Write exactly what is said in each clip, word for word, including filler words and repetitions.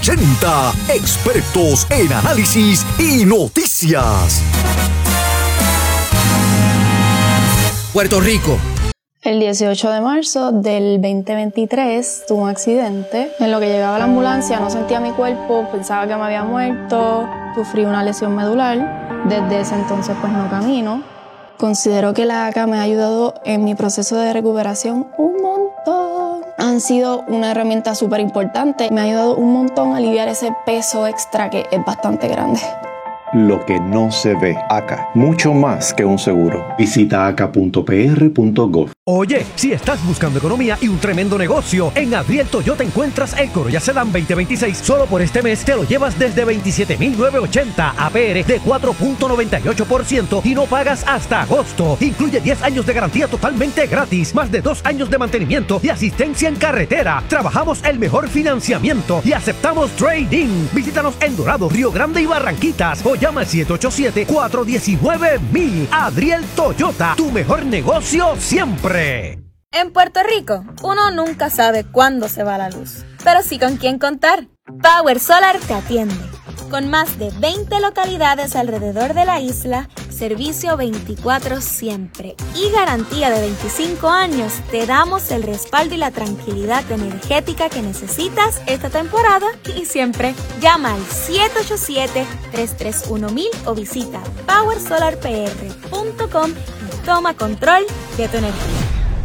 ochenta. Expertos en análisis y noticias. Puerto Rico. El dieciocho de marzo del veinte veintitrés tuve un accidente. En lo que llegaba la ambulancia no sentía mi cuerpo, pensaba que me había muerto, sufrí una lesión medular. Desde ese entonces pues no camino. Considero que la A C A me ha ayudado en mi proceso de recuperación un montón. Han sido una herramienta súper importante. Me ha ayudado un montón a aliviar ese peso extra que es bastante grande. Lo que no se ve. A C A, mucho más que un seguro. Visita a c a punto p r punto gov. Oye, si estás buscando economía y un tremendo negocio, en Adriel Toyota encuentras el Corolla Sedan veinte veintiséis. Solo por este mes te lo llevas desde veintisiete mil novecientos ochenta A P R de cuatro punto noventa y ocho por ciento y no pagas hasta agosto. Incluye diez años de garantía totalmente gratis, más de dos años de mantenimiento y asistencia en carretera. Trabajamos el mejor financiamiento y aceptamos trading. Visítanos en Dorado, Río Grande y Barranquitas o llama al siete ocho siete, cuatro uno nueve, mil. Adriel Toyota, tu mejor negocio siempre. En Puerto Rico, uno nunca sabe cuándo se va la luz, pero sí con quién contar. Power Solar te atiende. Con más de veinte localidades alrededor de la isla, servicio veinticuatro siempre y garantía de veinticinco años, te damos el respaldo y la tranquilidad energética que necesitas esta temporada y siempre. Llama al siete ocho siete, tres tres uno, mil o visita power solar p r punto com y toma control de tu energía.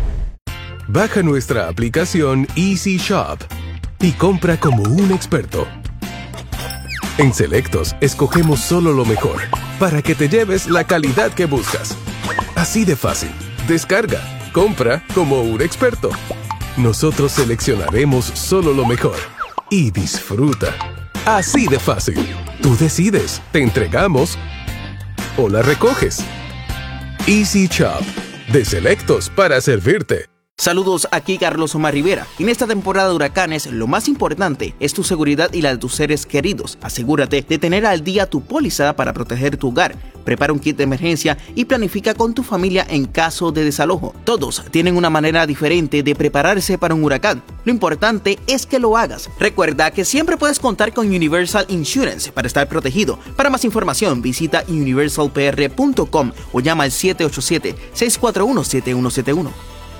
Baja nuestra aplicación Easy Shop y compra como un experto. En Selectos, escogemos solo lo mejor para que te lleves la calidad que buscas. Así de fácil. Descarga, compra como un experto. Nosotros seleccionaremos solo lo mejor y disfruta. Así de fácil. Tú decides, te entregamos o la recoges. Easy Shop, de Selectos para servirte. Saludos, aquí Carlos Omar Rivera. En esta temporada de huracanes, lo más importante es tu seguridad y la de tus seres queridos. Asegúrate de tener al día tu póliza para proteger tu hogar. Prepara un kit de emergencia y planifica con tu familia en caso de desalojo. Todos tienen una manera diferente de prepararse para un huracán. Lo importante es que lo hagas. Recuerda que siempre puedes contar con Universal Insurance para estar protegido. Para más información, visita universal p r punto com o llama al siete ocho siete, seis cuatro uno, siete uno siete uno.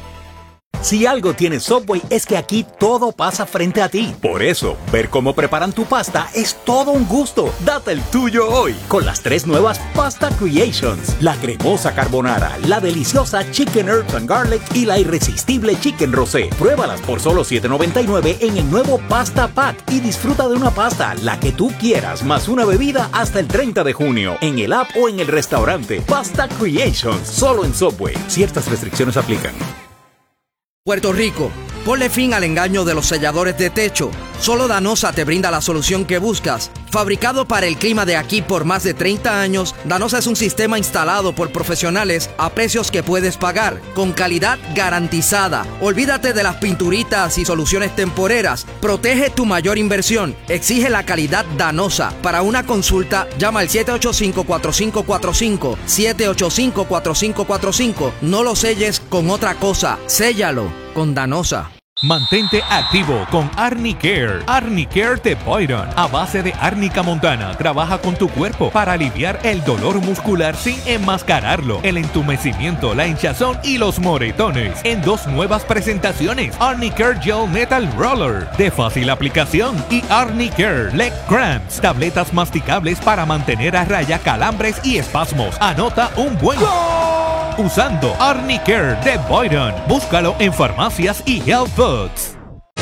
Si algo tiene Subway es que aquí todo pasa frente a ti. Por eso, ver cómo preparan tu pasta es todo un gusto. Date el tuyo hoy con las tres nuevas Pasta Creations. La cremosa carbonara, la deliciosa Chicken Herbs and Garlic y la irresistible Chicken Rosé. Pruébalas por solo siete noventa y nueve en el nuevo Pasta Pack y disfruta de una pasta, la que tú quieras, más una bebida hasta el treinta de junio. En el app o en el restaurante. Pasta Creations, solo en Subway. Ciertas restricciones aplican. Puerto Rico, ponle fin al engaño de los selladores de techo. Solo Danosa te brinda la solución que buscas. Fabricado para el clima de aquí por más de treinta años, Danosa es un sistema instalado por profesionales a precios que puedes pagar, con calidad garantizada. Olvídate de las pinturitas y soluciones temporeras. Protege tu mayor inversión. Exige la calidad Danosa. Para una consulta, llama al siete ocho cinco, cuatro cinco cuatro cinco, siete ocho cinco, cuatro cinco cuatro cinco. No lo selles con otra cosa. Séllalo con Danosa. Mantente activo con Arnicare. Arnicare de Boyron, a base de árnica montana, trabaja con tu cuerpo para aliviar el dolor muscular sin enmascararlo, el entumecimiento, la hinchazón y los moretones. En dos nuevas presentaciones: Arnicare Gel Metal Roller, de fácil aplicación, y Arnicare Leg Cramps, tabletas masticables para mantener a raya calambres y espasmos. Anota un buen ¡Gol! Usando Arnicare de Boyron. Búscalo en farmacias y health foods.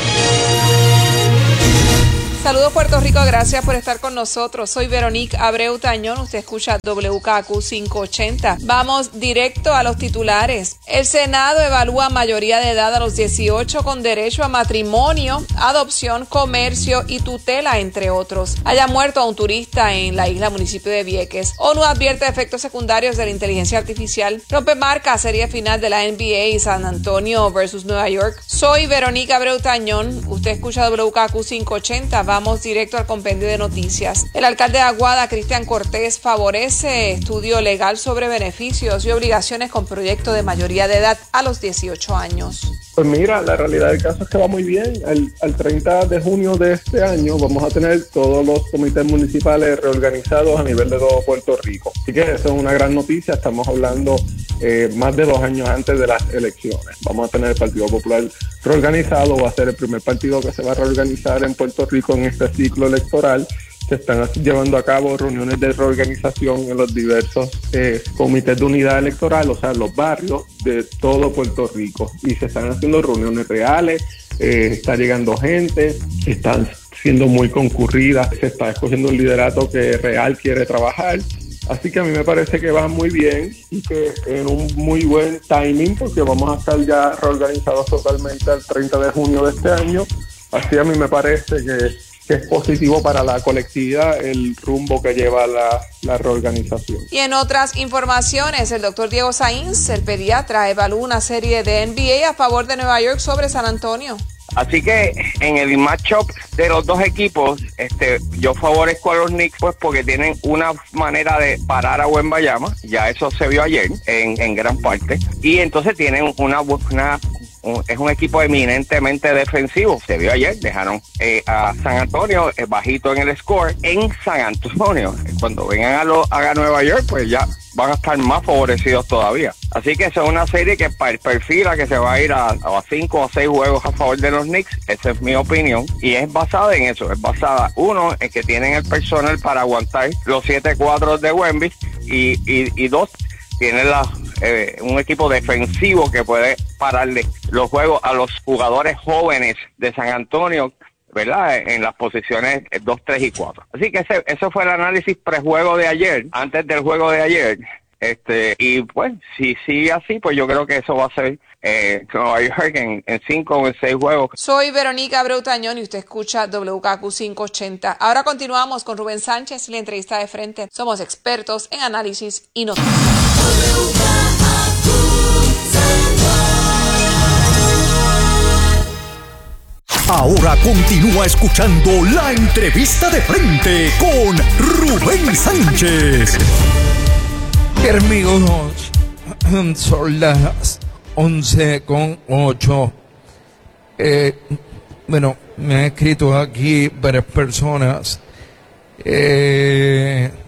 Saludos Puerto Rico, gracias por estar con nosotros. Soy Veronique Abreu Tañón, usted escucha W K Q quinientos ochenta. Vamos directo a los titulares. El Senado evalúa mayoría de edad a los dieciocho con derecho a matrimonio, adopción, comercio y tutela, entre otros. Haya muerto a un turista en la isla municipio de Vieques. ONU advierte efectos secundarios de la inteligencia artificial. Rompe marca serie final de la N B A y San Antonio versus Nueva York. Soy Veronique Abreu Tañón, usted escucha W K Q quinientos ochenta. Vamos directo al compendio de noticias. El alcalde de Aguada, Cristian Cortés, favorece estudio legal sobre beneficios y obligaciones con proyecto de mayoría de edad a los dieciocho años. Pues mira, la realidad del caso es que va muy bien. Al, al treinta de junio de este año vamos a tener todos los comités municipales reorganizados a nivel de todo Puerto Rico. Así que eso es una gran noticia. Estamos hablando eh, más de dos años antes de las elecciones. Vamos a tener el Partido Popular reorganizado. Va a ser el primer partido que se va a reorganizar en Puerto Rico en este ciclo electoral. Se están llevando a cabo reuniones de reorganización en los diversos eh, comités de unidad electoral, o sea, los barrios de todo Puerto Rico. Y se están haciendo reuniones reales, eh, está llegando gente, están siendo muy concurridas, se está escogiendo un liderato que real quiere trabajar. Así que a mí me parece que va muy bien y que en un muy buen timing, porque vamos a estar ya reorganizados totalmente el treinta de junio de este año. Así a mí me parece que... que es positivo para la colectividad el rumbo que lleva la, la reorganización. Y en otras informaciones, el doctor Diego Sainz, el pediatra, evalúa una serie de N B A a favor de Nueva York sobre San Antonio. Así que en el matchup de los dos equipos, este, yo favorezco a los Knicks pues porque tienen una manera de parar a Wembanyama, ya eso se vio ayer en, en gran parte, y entonces tienen una, una es un equipo eminentemente defensivo. Se vio ayer, dejaron eh, a San Antonio eh, bajito en el score en San Antonio. Cuando vengan a, lo, a Nueva York, pues ya van a estar más favorecidos todavía. Así que esa es una serie que perfila que se va a ir a, a cinco o seis juegos a favor de los Knicks. Esa es mi opinión. Y es basada en eso. Es basada, uno, en que tienen el personal para aguantar los siete cuatro de Wemby. Y, y, y dos, tienen la... Eh, un equipo defensivo que puede pararle los juegos a los jugadores jóvenes de San Antonio, ¿verdad? En las posiciones dos, tres y cuatro. Así que ese, eso fue el análisis prejuego de ayer, antes del juego de ayer. Este, y pues, si sigue así, pues yo creo que eso va a ser eh, Nueva York en, en cinco o en seis juegos. Soy Verónica Abreu Tañón y usted escucha W K Q quinientos ochenta. Ahora continuamos con Rubén Sánchez, la entrevista de frente. Somos expertos en análisis y noticias. Ahora continúa escuchando la entrevista de frente con Rubén Sánchez. Amigos, son las once con ocho. Eh, bueno, me han escrito aquí varias personas. Eh,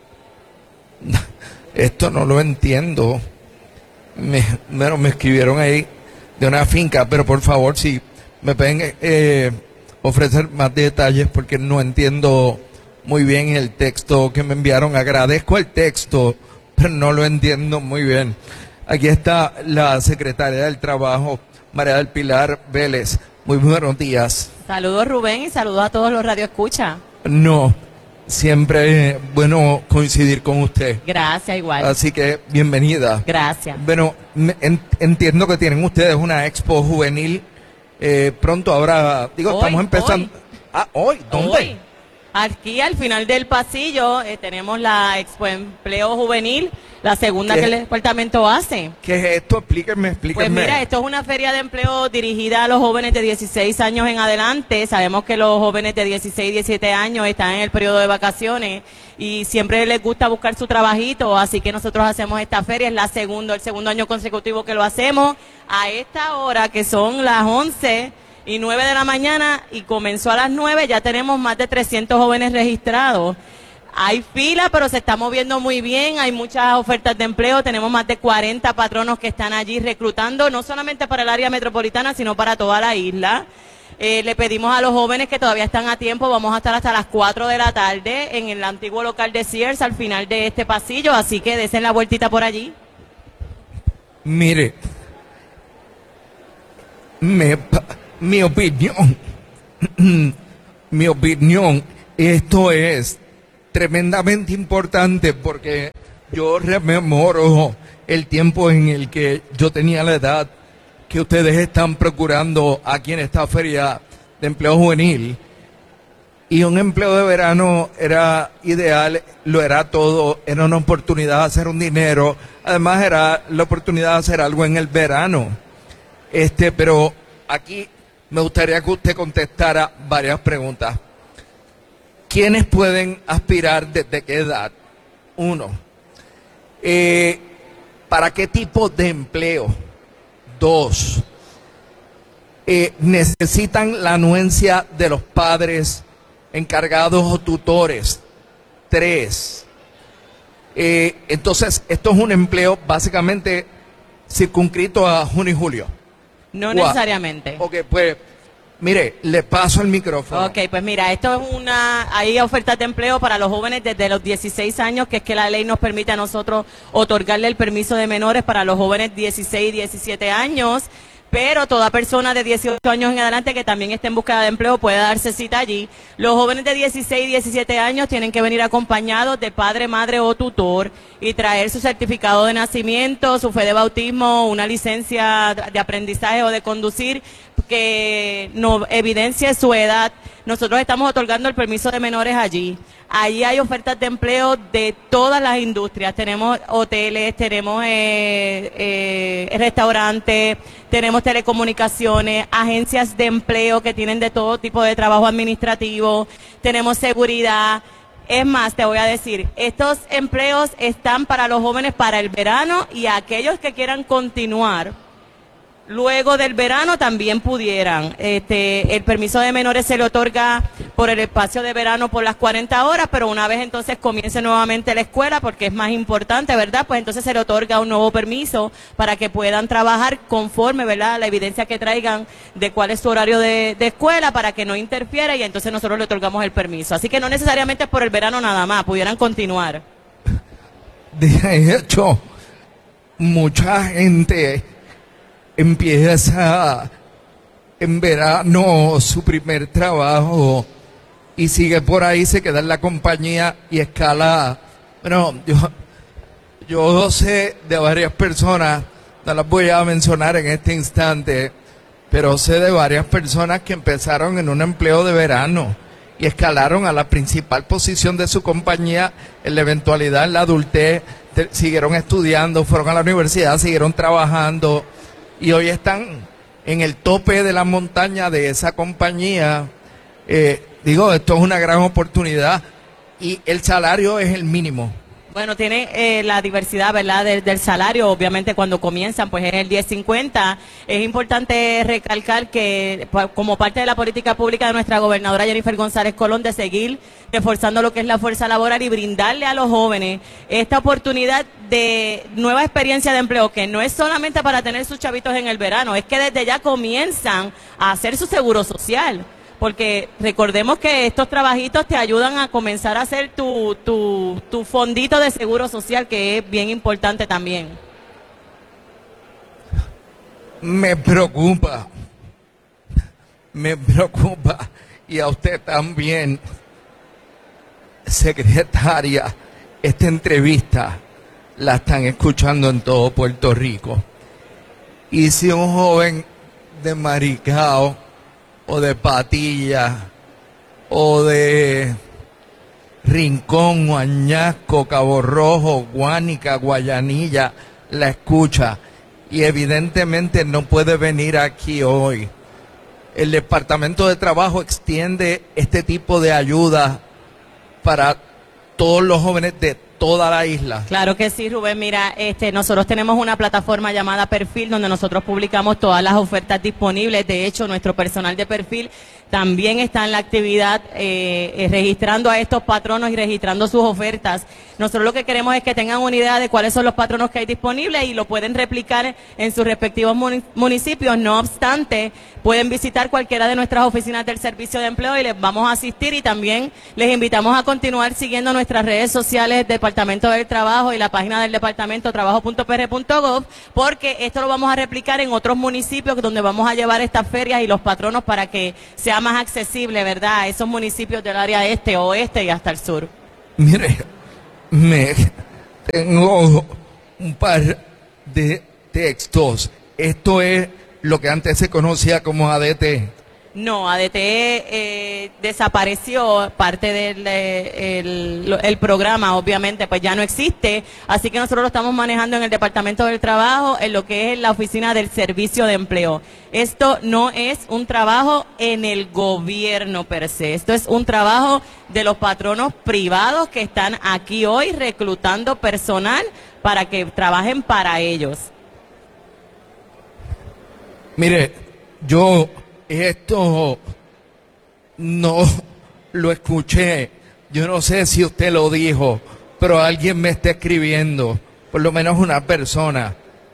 esto no lo entiendo. Me, bueno, me escribieron ahí de una finca, pero por favor, si me pueden eh, ofrecer más detalles porque no entiendo muy bien el texto que me enviaron. Agradezco el texto, pero no lo entiendo muy bien. Aquí está la secretaria del Trabajo, María del Pilar Vélez. Muy buenos días. Saludos, Rubén, y saludos a todos los radioescuchas. No, siempre es bueno coincidir con usted. Gracias, igual. Así que, bienvenida. Gracias. Bueno, en, entiendo que tienen ustedes una expo juvenil eh, pronto. Ahora, digo, hoy, estamos empezando. Hoy. Ah, ¿hoy? ¿Dónde? Hoy. Aquí al final del pasillo eh, tenemos la Expo Empleo Juvenil, la segunda que el departamento hace. ¿Qué es esto? Explíquenme, explíquenme. Pues mira, esto es una feria de empleo dirigida a los jóvenes de dieciséis años en adelante. Sabemos que los jóvenes de dieciséis, diecisiete años están en el periodo de vacaciones y siempre les gusta buscar su trabajito, así que nosotros hacemos esta feria, es la segundo, el segundo año consecutivo que lo hacemos a esta hora que son las once y nueve de la mañana y comenzó a las nueve, ya tenemos más de trescientos jóvenes registrados. Hay fila, pero se está moviendo muy bien, hay muchas ofertas de empleo, tenemos más de cuarenta patronos que están allí reclutando, no solamente para el área metropolitana, sino para toda la isla. Eh, le pedimos a los jóvenes que todavía están a tiempo, vamos a estar hasta las cuatro de la tarde en el antiguo local de Sears, al final de este pasillo, así que desen la vueltita por allí. Mire, me... Mi opinión, mi opinión, esto es tremendamente importante porque yo rememoro el tiempo en el que yo tenía la edad que ustedes están procurando aquí en esta feria de empleo juvenil y un empleo de verano era ideal, lo era todo, era una oportunidad de hacer un dinero, además era la oportunidad de hacer algo en el verano, este, pero aquí me gustaría que usted contestara varias preguntas. ¿quiénes pueden aspirar desde qué edad? Uno, eh, ¿para qué tipo de empleo? Dos, eh, ¿necesitan la anuencia de los padres encargados o tutores? Tres, eh, entonces esto es un empleo básicamente circunscrito a junio y julio. No Wow. necesariamente. Ok, pues, mire, le paso el micrófono. Ok, pues mira, esto es una, hay ofertas de empleo para los jóvenes desde los dieciséis años, que es que la ley nos permite a nosotros otorgarle el permiso de menores para los jóvenes dieciséis y diecisiete años, pero toda persona de dieciocho años en adelante que también esté en búsqueda de empleo puede darse cita allí. Los jóvenes de dieciséis y diecisiete años tienen que venir acompañados de padre, madre o tutor y traer su certificado de nacimiento, su fe de bautismo, una licencia de aprendizaje o de conducir que no evidencie su edad. Nosotros estamos otorgando el permiso de menores allí. Allí hay ofertas de empleo de todas las industrias. Tenemos hoteles, tenemos eh, eh, restaurantes, tenemos telecomunicaciones, agencias de empleo que tienen de todo tipo de trabajo administrativo, tenemos seguridad. Es más, te voy a decir, estos empleos están para los jóvenes para el verano y aquellos que quieran continuar luego del verano también pudieran. Este, el permiso de menores se le otorga por el espacio de verano por las cuarenta horas, pero una vez entonces comience nuevamente la escuela, porque es más importante, ¿verdad? Pues entonces se le otorga un nuevo permiso para que puedan trabajar conforme, ¿verdad?, la evidencia que traigan de cuál es su horario de, de escuela para que no interfiera y entonces nosotros le otorgamos el permiso. Así que no necesariamente es por el verano nada más, pudieran continuar. De hecho, mucha gente empieza en verano su primer trabajo y sigue por ahí, se queda en la compañía y escala. Bueno, yo, yo sé de varias personas, no las voy a mencionar en este instante, pero sé de varias personas que empezaron en un empleo de verano y escalaron a la principal posición de su compañía en la eventualidad, en la adultez, te, siguieron estudiando, fueron a la universidad, siguieron trabajando y hoy están en el tope de la montaña de esa compañía. Eh, digo, esto es una gran oportunidad y el salario es el mínimo. Bueno, tiene eh, la diversidad, ¿verdad?, del, del salario. Obviamente cuando comienzan pues es el diez cincuenta. Es importante recalcar que pues, como parte de la política pública de nuestra gobernadora Jennifer González Colón de seguir reforzando lo que es la fuerza laboral y brindarle a los jóvenes esta oportunidad de nueva experiencia de empleo, que no es solamente para tener sus chavitos en el verano, es que desde ya comienzan a hacer su seguro social. Porque recordemos que estos trabajitos te ayudan a comenzar a hacer tu, tu, tu fondito de seguro social, que es bien importante también. Me preocupa, me preocupa, y a usted también, secretaria, esta entrevista la están escuchando en todo Puerto Rico. Y si un joven de Maricao, o de Patilla, o de Rincón, o Añasco, Cabo Rojo, Guánica, Guayanilla, la escucha y evidentemente no puede venir aquí hoy, el Departamento de Trabajo extiende este tipo de ayuda para todos los jóvenes de toda la isla. Claro que sí, Rubén. Mira, este, nosotros tenemos una plataforma llamada Perfil, donde nosotros publicamos todas las ofertas disponibles. De hecho, nuestro personal de Perfil también está en la actividad eh, eh, registrando a estos patronos y registrando sus ofertas. Nosotros lo que queremos es que tengan una idea de cuáles son los patronos que hay disponibles y lo pueden replicar en sus respectivos municipios. No obstante, pueden visitar cualquiera de nuestras oficinas del Servicio de Empleo y les vamos a asistir, y también les invitamos a continuar siguiendo nuestras redes sociales del Departamento del Trabajo y la página del Departamento trabajo punto p r punto gov, porque esto lo vamos a replicar en otros municipios donde vamos a llevar estas ferias y los patronos para que sea más accesible, ¿verdad?, a esos municipios del área este, oeste y hasta el sur. Mire, me tengo un par de textos. Esto es lo que antes se conocía como A D T. No, A D T eh, desapareció, parte del eh, el, el programa obviamente pues ya no existe, así que nosotros lo estamos manejando en el Departamento del Trabajo, en lo que es la Oficina del Servicio de Empleo. Esto no es un trabajo en el gobierno per se, esto es un trabajo de los patronos privados que están aquí hoy reclutando personal para que trabajen para ellos. Mire, yo esto no lo escuché, yo no sé si usted lo dijo, pero alguien me está escribiendo, por lo menos una persona.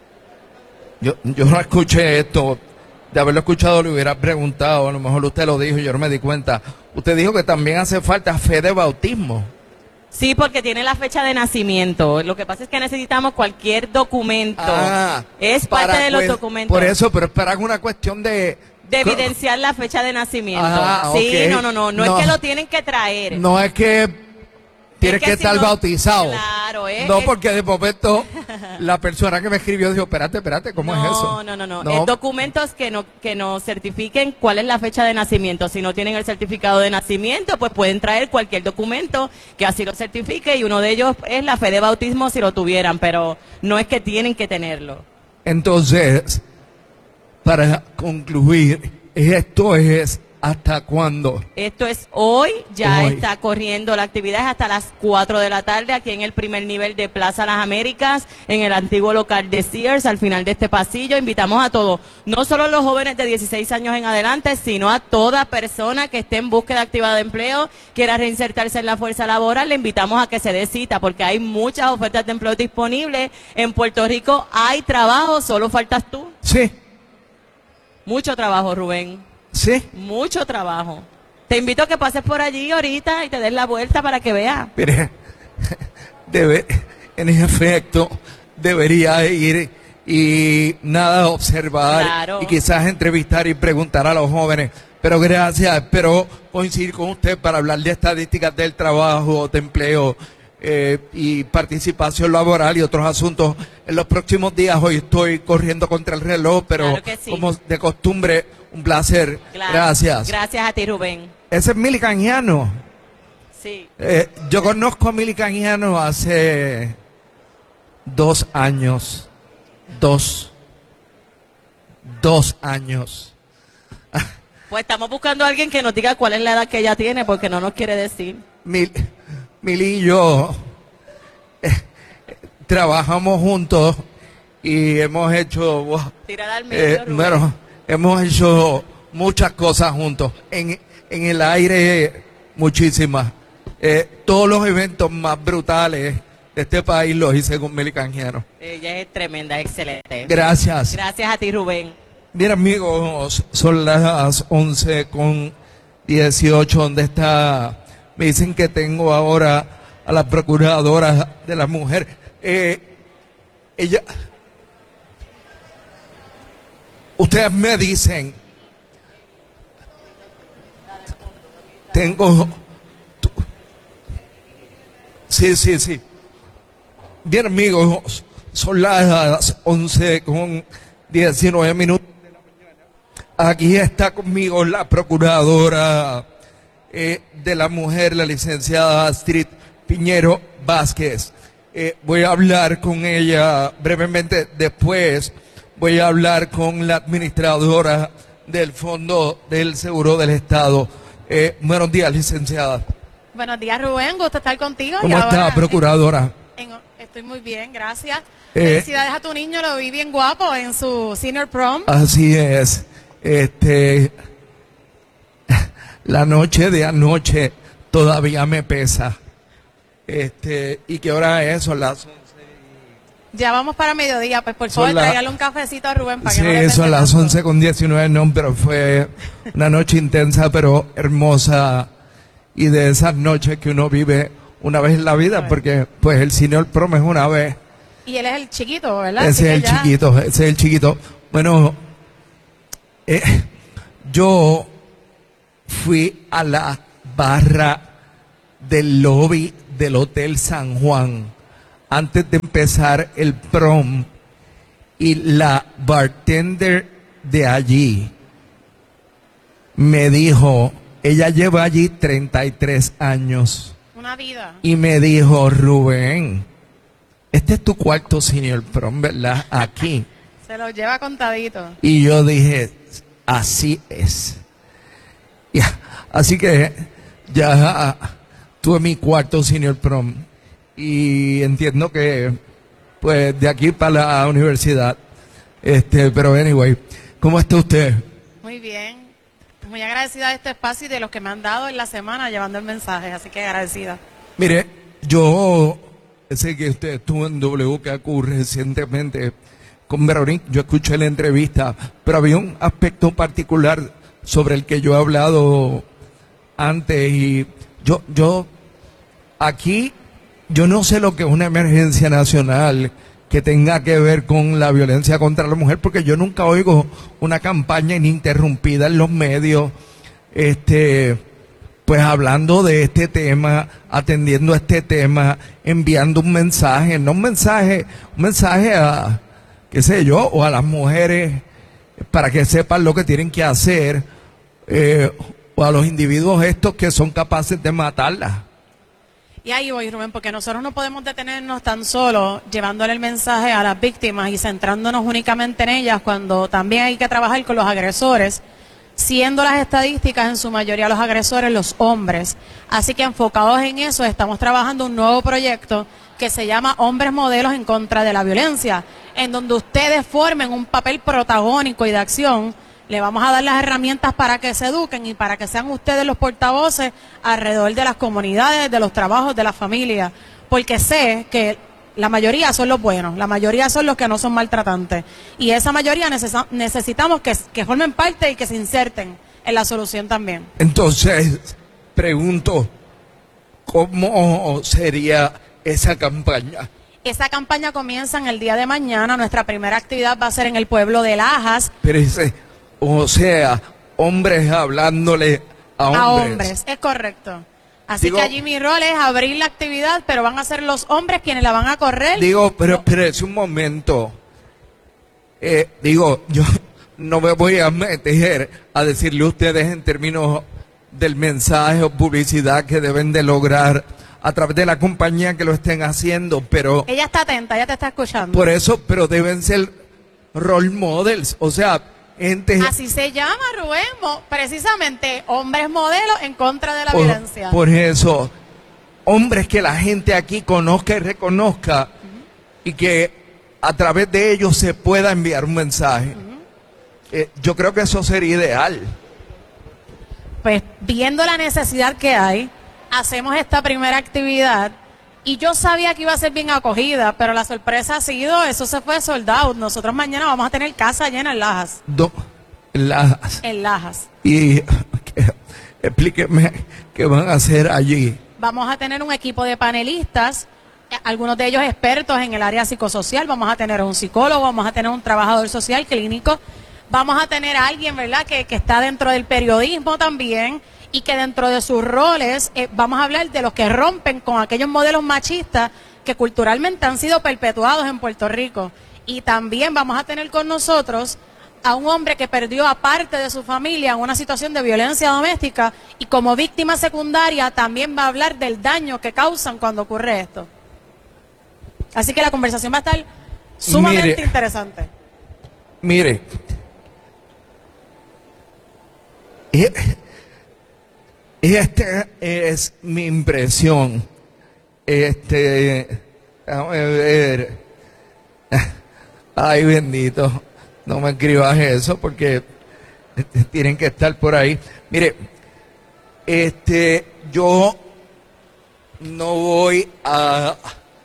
Yo, yo no escuché esto, de haberlo escuchado le hubiera preguntado, a lo mejor usted lo dijo y yo no me di cuenta. Usted dijo que también hace falta fe de bautismo. Sí, porque tiene la fecha de nacimiento. Lo que pasa es que necesitamos cualquier documento. Ah, es parte para, de los pues, documentos. Por eso, pero es para una cuestión de... De evidenciar la fecha de nacimiento. Ah, sí, okay. no, no, no, no, No. es que lo tienen que traer. No es que tienes Es que que, si estar no- bautizado. Claro, es- No, es- porque de momento la persona que me escribió dijo, espérate, espérate, ¿cómo no, es eso? No, no, no, No. Es documentos que no que nos certifiquen cuál es la fecha de nacimiento. Si no tienen el certificado de nacimiento, pues pueden traer cualquier documento que así lo certifique y uno de ellos es la fe de bautismo si lo tuvieran, pero no es que tienen que tenerlo. Entonces, para concluir, esto es hasta cuándo. Esto es hoy, ya Hoy. está corriendo la actividad es hasta las cuatro de la tarde aquí en el primer nivel de Plaza Las Américas, en el antiguo local de Sears, al final de este pasillo. Invitamos a todos, no solo los jóvenes de dieciséis años en adelante, sino a toda persona que esté en búsqueda activa de empleo, quiera reinsertarse en la fuerza laboral, le invitamos a que se dé cita porque hay muchas ofertas de empleo disponibles. En Puerto Rico hay trabajo, solo faltas tú. Sí. Mucho trabajo, Rubén. Sí. Mucho trabajo. Te invito a que pases por allí ahorita y te des la vuelta para que veas. Mire, debe, en efecto, debería ir y nada, observar Claro. y quizás entrevistar y preguntar a los jóvenes. Pero gracias, espero coincidir con usted para hablar de estadísticas del trabajo, de empleo eh, y participación laboral y otros asuntos en los próximos días. Hoy estoy corriendo contra el reloj, pero Claro que sí. como de costumbre, un placer. Claro. Gracias. Gracias a ti, Rubén. Ese es Mili Canjiano. Sí. Eh, yo conozco a Mili Canjiano hace dos años. Dos. Dos años. Pues estamos buscando a alguien que nos diga cuál es la edad que ella tiene, porque no nos quiere decir. Mil, Mili y yo eh, trabajamos juntos y hemos hecho, wow, Tirada al medio, eh, Rubén. bueno, hemos hecho muchas cosas juntos. En, en el aire, muchísimas. Eh, todos los eventos más brutales de este país los hice con Mili Canjiano. Ella es tremenda, excelente. Gracias. Gracias a ti, Rubén. Mira, amigos, son las once con dieciocho. ¿Dónde está? Me dicen que tengo ahora a la procuradora de la mujer. Eh, ella. Ustedes me dicen. Tengo. Sí, sí, sí. Bien, amigos, son las once con diecinueve minutos. Aquí está conmigo la procuradora eh, de la mujer, la licenciada Astrid Piñero Vázquez. Eh, voy a hablar con ella brevemente. Después voy a hablar con la administradora del Fondo del Seguro del Estado. Eh, buenos días, licenciada. Buenos días, Rubén. Gusto estar contigo. ¿Cómo Y está, ahora, procuradora? en- estoy muy bien, gracias. Eh, Felicidades a tu niño, lo vi bien guapo en su senior prom. Así es. Este, la noche de anoche todavía me pesa. Este, ¿y qué hora es? Son las Ya vamos para mediodía, pues por Son favor, la- tráigale un cafecito a Rubén para que no le Sí, pese son las tanto. once con diecinueve, no, pero fue una noche intensa, pero hermosa. Y de esas noches que uno vive una vez en la vida, porque pues el senior prom es una vez. Y él es el chiquito, ¿verdad? Así Ese que es el ya- chiquito, ese es el chiquito. Bueno, eh, yo fui a la barra del lobby del Hotel San Juan antes de empezar el prom y la bartender de allí me dijo, ella lleva allí treinta y tres años. Una vida. Y me dijo, Rubén, este es tu cuarto senior prom, ¿verdad? Aquí. Se lo lleva contadito. Y yo dije, así es. Ya, así que ya tuve mi cuarto senior prom. Y entiendo que, pues, de aquí para la universidad. Este, pero anyway, ¿cómo está usted? Muy bien. Muy agradecida de este espacio y de los que me han dado en la semana llevando el mensaje. Así que agradecida. Mire, yo sé que usted estuvo en W K Q recientemente con Verónica. Yo escuché la entrevista, pero había un aspecto particular sobre el que yo he hablado antes. Y yo, yo, aquí, yo no sé lo que es una emergencia nacional que tenga que ver con la violencia contra la mujer, porque yo nunca oigo una campaña ininterrumpida en los medios, este, pues hablando de este tema, atendiendo a este tema, enviando un mensaje, no un mensaje, un mensaje a, qué sé yo, o a las mujeres para que sepan lo que tienen que hacer, eh, o a los individuos estos que son capaces de matarlas. Y ahí voy, Rubén, porque nosotros no podemos detenernos tan solo llevándole el mensaje a las víctimas y centrándonos únicamente en ellas, cuando también hay que trabajar con los agresores, siendo las estadísticas en su mayoría los agresores los hombres. Así que enfocados en eso, estamos trabajando un nuevo proyecto que se llama Hombres Modelos en Contra de la Violencia, en donde ustedes formen un papel protagónico y de acción. Le vamos a dar las herramientas para que se eduquen y para que sean ustedes los portavoces alrededor de las comunidades, de los trabajos, de la familia, porque sé que la mayoría son los buenos, la mayoría son los que no son maltratantes, y esa mayoría neces- necesitamos que, que formen parte y que se inserten en la solución también. Entonces, pregunto, ¿cómo sería esa campaña? Esa campaña comienza en el día de mañana. Nuestra primera actividad va a ser en el pueblo de Lajas. Pero ese, o sea, hombres hablándole a hombres. A hombres, es correcto. Así Digo, que allí mi rol es abrir la actividad, pero van a ser los hombres quienes la van a correr. Digo, pero espérese un momento. Eh, digo, yo no me voy a meter a decirle a ustedes en términos del mensaje o publicidad que deben de lograr a través de la compañía que lo estén haciendo, pero Ella está atenta, ella te está escuchando. por eso, pero deben ser role models, o sea, gente. Así se llama, Rubén, mo- precisamente hombres modelos en contra de la por, violencia. por eso, hombres que la gente aquí conozca y reconozca, uh-huh, y que a través de ellos se pueda enviar un mensaje. Uh-huh. Eh, yo creo que eso sería ideal. Pues viendo la necesidad que hay, hacemos esta primera actividad y yo sabía que iba a ser bien acogida, pero la sorpresa ha sido, eso se fue sold out. Nosotros mañana vamos a tener casa llena en Lajas. Do, Lajas. En Lajas. Y que, explíqueme qué van a hacer allí. Vamos a tener un equipo de panelistas, algunos de ellos expertos en el área psicosocial. Vamos a tener un psicólogo, vamos a tener un trabajador social clínico, vamos a tener a alguien, ¿verdad?, que, que está dentro del periodismo también, y que dentro de sus roles eh, vamos a hablar de los que rompen con aquellos modelos machistas que culturalmente han sido perpetuados en Puerto Rico. Y también vamos a tener con nosotros a un hombre que perdió a parte de su familia en una situación de violencia doméstica, y como víctima secundaria también va a hablar del daño que causan cuando ocurre esto. Así que la conversación va a estar sumamente Mire, interesante. Mire, esta es mi impresión. Este, vamos a ver. Ay, bendito, no me escribas eso porque tienen que estar por ahí. Mire, este, yo no voy a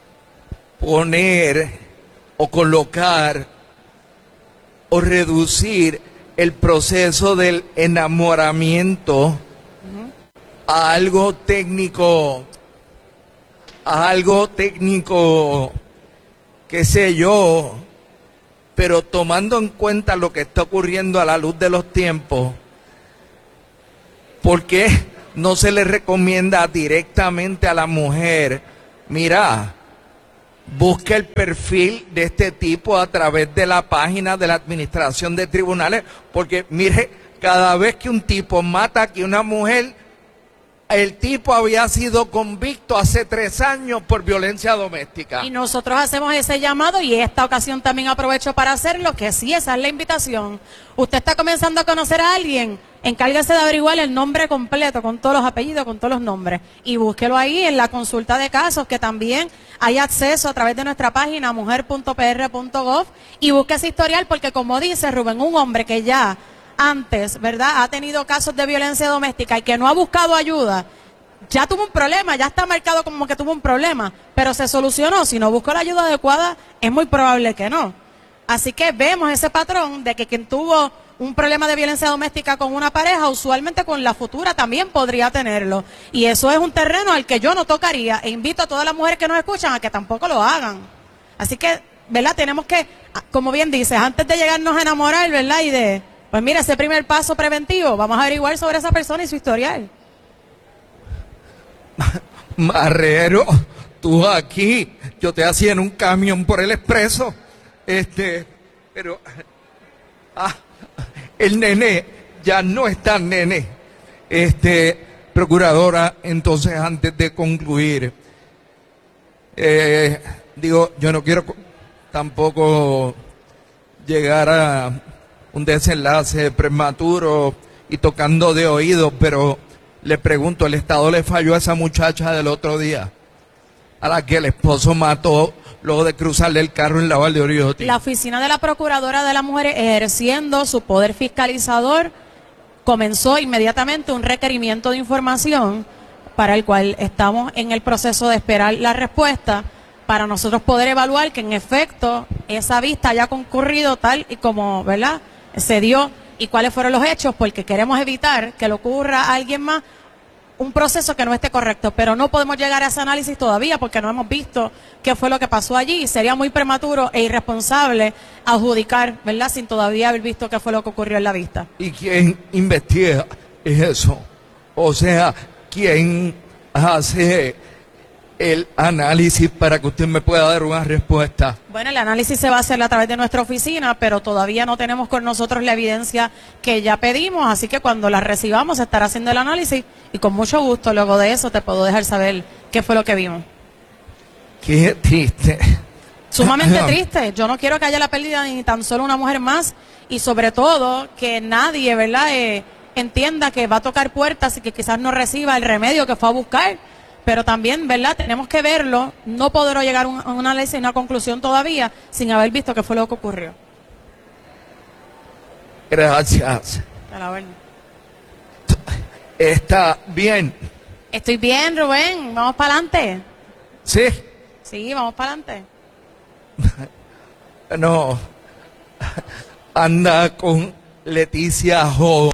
poner o colocar o reducir el proceso del enamoramiento uh-huh. a algo técnico, a algo técnico, qué sé yo, pero tomando en cuenta lo que está ocurriendo a la luz de los tiempos, ¿por qué no se le recomienda directamente a la mujer, mira, busca el perfil de este tipo a través de la página de la Administración de Tribunales? Porque mire, cada vez que un tipo mata aquí a una mujer, el tipo había sido convicto hace tres años por violencia doméstica. Y nosotros hacemos ese llamado y esta ocasión también aprovecho para hacerlo, que sí, esa es la invitación. Usted está comenzando a conocer a alguien, encárguese de averiguar el nombre completo, con todos los apellidos, con todos los nombres, y búsquelo ahí en la consulta de casos, que también hay acceso a través de nuestra página mujer punto p r punto gov, y busque ese historial, porque como dice Rubén, un hombre que ya antes, ¿verdad?, ha tenido casos de violencia doméstica y que no ha buscado ayuda, ya tuvo un problema, ya está marcado como que tuvo un problema, pero se solucionó. Si no buscó la ayuda adecuada, es muy probable que no. Así que vemos ese patrón de que quien tuvo un problema de violencia doméstica con una pareja, usualmente con la futura también podría tenerlo. Y eso es un terreno al que yo no tocaría, e invito a todas las mujeres que nos escuchan a que tampoco lo hagan. Así que, ¿verdad?, tenemos que, como bien dices, antes de llegarnos a enamorar, ¿verdad?, y de... Pues mira, ese primer paso preventivo, vamos a averiguar sobre esa persona y su historial. Marrero, tú aquí, yo te hacía en un camión por el expreso, este, pero, ah, el nene ya no es tan nene. Este, procuradora, entonces antes de concluir, eh, digo, yo no quiero tampoco llegar a un desenlace prematuro y tocando de oído, pero le pregunto, ¿el Estado le falló a esa muchacha del otro día, a la que el esposo mató luego de cruzarle el carro en la Val de Oriotti? La Oficina de la Procuradora de la Mujer, ejerciendo su poder fiscalizador, comenzó inmediatamente un requerimiento de información para el cual estamos en el proceso de esperar la respuesta, para nosotros poder evaluar que en efecto esa vista haya concurrido tal y como, ¿verdad?, se dio, y cuáles fueron los hechos, porque queremos evitar que le ocurra a alguien más un proceso que no esté correcto, pero no podemos llegar a ese análisis todavía porque no hemos visto qué fue lo que pasó allí, y sería muy prematuro e irresponsable adjudicar, ¿verdad?, sin todavía haber visto qué fue lo que ocurrió en la vista. ¿Y quién investiga eso? O sea, ¿quién hace el análisis para que usted me pueda dar una respuesta? Bueno, el análisis se va a hacer a través de nuestra oficina, pero todavía no tenemos con nosotros la evidencia que ya pedimos, así que cuando la recibamos se estará haciendo el análisis y con mucho gusto luego de eso te puedo dejar saber qué fue lo que vimos. Qué triste. Sumamente triste. Yo no quiero que haya la pérdida de ni tan solo una mujer más, y sobre todo que nadie, ¿verdad?, eh, entienda que va a tocar puertas y que quizás no reciba el remedio que fue a buscar. Pero también, ¿verdad?, tenemos que verlo, no podrá llegar a un, a un análisis y una conclusión todavía sin haber visto qué fue lo que ocurrió. Gracias. A la orden. Está bien. Estoy bien, Rubén. Vamos para adelante. ¿Sí? Sí, vamos para adelante. No. Anda con Leticia Jo.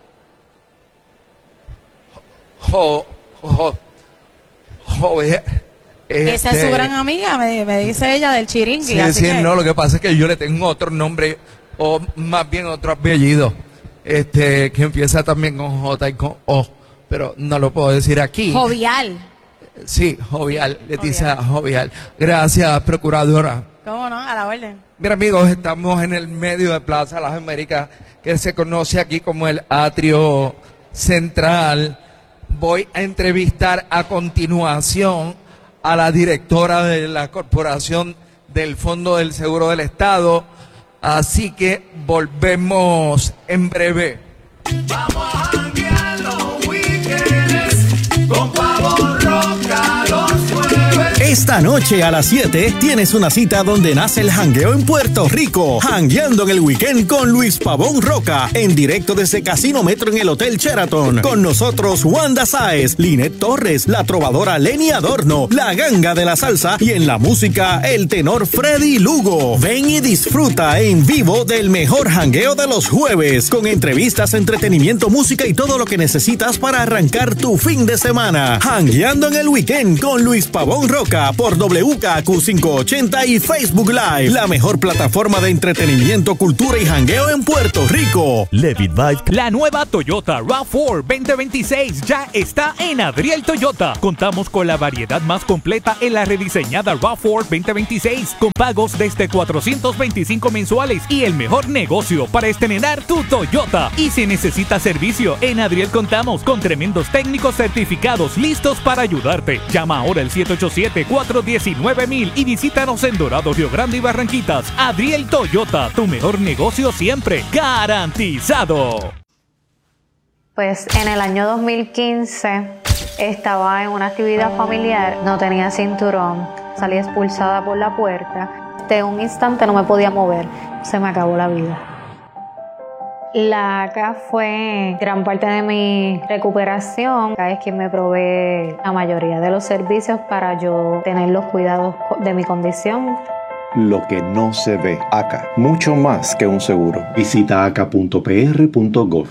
Jo. Jo. Joder, este, esa es su gran amiga, me, me dice ella, del chiringui. Sí, así sí, que... no, lo que pasa es que yo le tengo otro nombre, o más bien otro apellido, este, que empieza también con J y con O, pero no lo puedo decir aquí. Jovial. Sí, Jovial, Leticia Jovial. Jovial. Gracias, procuradora. ¿Cómo no? A la orden. Mira, amigos, estamos en el medio de Plaza Las Américas, que se conoce aquí como el Atrio Central. Voy a entrevistar a continuación a la directora de la Corporación del Fondo del Seguro del Estado, así que volvemos en breve. Vamos a janguear los weekends con Pavón Roca los jueves. Esta noche a las siete tienes una cita donde nace el jangueo en Puerto Rico. Jangueando en el weekend con Luis Pavón Roca, en directo desde Casino Metro en el Hotel Sheraton. Con nosotros Wanda Sáez, Linet Torres, la trovadora Lenny Adorno, la ganga de la salsa y en la música el tenor Freddy Lugo. Ven y disfruta en vivo del mejor jangueo de los jueves, con entrevistas, entretenimiento, música y todo lo que necesitas para arrancar tu fin de semana. Jangueando en el weekend con Luis Pavón Roca. Roca por W K Q quinientos ochenta y Facebook Live, la mejor plataforma de entretenimiento, cultura y jangueo en Puerto Rico. Levit Vibe. La nueva Toyota RAV cuatro veinte veintiséis ya está en Adriel Toyota. Contamos con la variedad más completa en la rediseñada RAV cuatro veinte veintiséis, con pagos desde cuatrocientos veinticinco mensuales y el mejor negocio para estrenar tu Toyota. Y si necesitas servicio, en Adriel contamos con tremendos técnicos certificados listos para ayudarte. Llama ahora al siete ocho siete, cuatro uno nueve mil y visítanos en Dorado, Río Grande y Barranquitas. Adriel Toyota, tu mejor negocio siempre garantizado. Pues en el año dos mil quince estaba en una actividad familiar, no tenía cinturón, salí expulsada por la puerta. De un instante no me podía mover, se me acabó la vida. La A C A fue gran parte de mi recuperación. A C A es quien me provee la mayoría de los servicios para yo tener los cuidados de mi condición. Lo que no se ve. A C A, mucho más que un seguro. Visita a c a punto p r punto gov.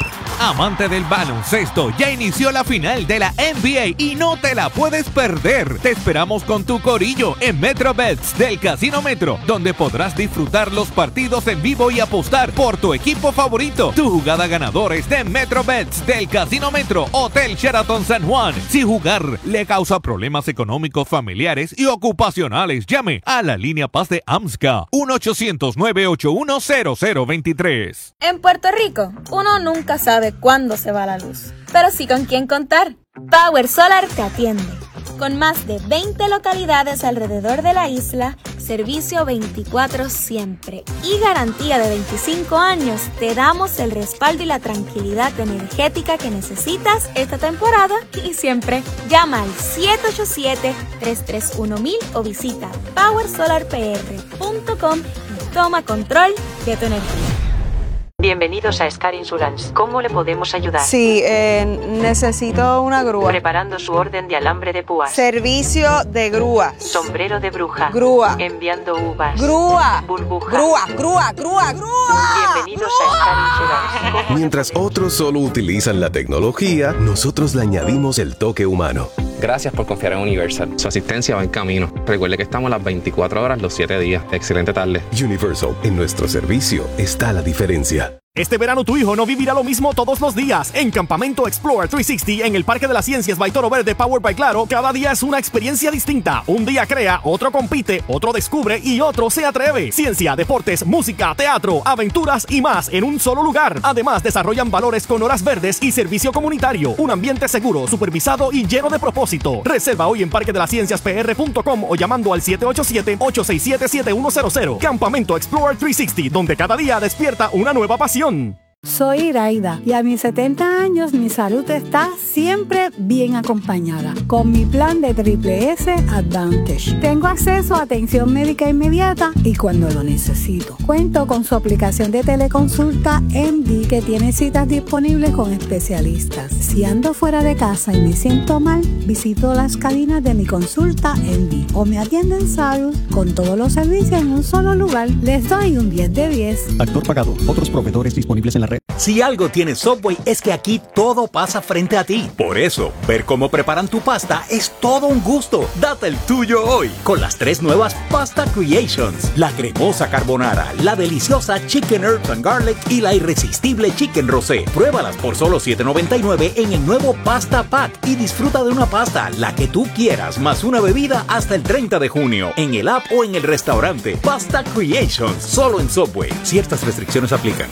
Amante del baloncesto, ya inició la final de la N B A y no te la puedes perder. Te esperamos con tu corillo en MetroBets del Casino Metro, donde podrás disfrutar los partidos en vivo y apostar por tu equipo favorito. Tu jugada ganadores de MetroBets del Casino Metro, Hotel Sheraton San Juan. Si jugar le causa problemas económicos, familiares y ocupacionales, llame a la línea Paz de AMSCA uno ochocientos, nueve ocho uno, cero cero dos tres. En Puerto Rico, uno nunca sabe cuándo se va la luz, pero sí con quién contar. Power Solar te atiende. Con más de veinte localidades alrededor de la isla, servicio veinticuatro siempre y garantía de veinticinco años, te damos el respaldo y la tranquilidad energética que necesitas esta temporada y siempre. Llama al siete ocho siete, tres tres uno mil o visita power solar p r punto com y toma control de tu energía. Bienvenidos a Scar Insurance. ¿Cómo le podemos ayudar? Sí, eh, necesito una grúa. Preparando su orden de alambre de púas. Servicio de grúas. Sombrero de bruja. Grúa. Enviando uvas. Grúa. Burbuja. Grúa, grúa, grúa, grúa. Bienvenidos a Scar Insurance. Mientras otros solo utilizan la tecnología, nosotros le añadimos el toque humano. Gracias por confiar en Universal. Su asistencia va en camino. Recuerde que estamos las veinticuatro horas los siete días. Excelente tarde. Universal, en nuestro servicio está la diferencia. Este verano tu hijo no vivirá lo mismo todos los días. En Campamento Explore trescientos sesenta en el Parque de las Ciencias by Toro Verde Powered by Claro, cada día es una experiencia distinta. Un día crea, otro compite, otro descubre y otro se atreve. Ciencia, deportes, música, teatro, aventuras y más en un solo lugar. Además, desarrollan valores con horas verdes y servicio comunitario. Un ambiente seguro, supervisado y lleno de propósito. Reserva hoy en parque de las ciencias p r punto com o llamando al siete ocho siete, ocho seis siete, siete uno cero cero. Campamento Explore trescientos sesenta, donde cada día despierta una nueva pasión. Soy Iraida y a mis setenta años mi salud está siempre bien acompañada con mi plan de Triple S Advantage. Tengo acceso a atención médica inmediata y cuando lo necesito. Cuento con su aplicación de teleconsulta M D que tiene citas disponibles con especialistas. Si ando fuera de casa y me siento mal, visito las cabinas de mi consulta M D o me atienden salud con todos los servicios en un solo lugar. Les doy un diez de diez. Actor pagado. Otros proveedores disponibles en la red. Si algo tiene Subway es que aquí todo pasa frente a ti. Por eso, ver cómo preparan tu pasta es todo un gusto. Date el tuyo hoy con las tres nuevas Pasta Creations. La cremosa carbonara, la deliciosa Chicken Herbs and Garlic y la irresistible Chicken Rosé. Pruébalas por solo siete noventa y nueve en el nuevo Pasta Pack y disfruta de una pasta, la que tú quieras, más una bebida hasta el treinta de junio en el app o en el restaurante. Pasta Creations, solo en Subway. Ciertas restricciones aplican.